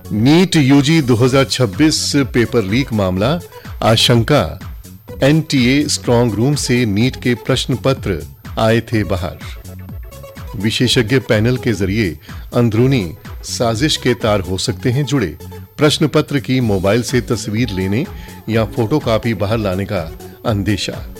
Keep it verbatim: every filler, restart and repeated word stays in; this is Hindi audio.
नीट यूजी दो हज़ार छब्बीस पेपर लीक मामला, आशंका एनटीए स्ट्रांग रूम से नीट के प्रश्न पत्र आए थे बाहर। विशेषज्ञ पैनल के जरिए अंदरूनी साजिश के तार हो सकते हैं जुड़े। प्रश्न पत्र की मोबाइल से तस्वीर लेने या फोटोकॉपी बाहर लाने का अंदेशा।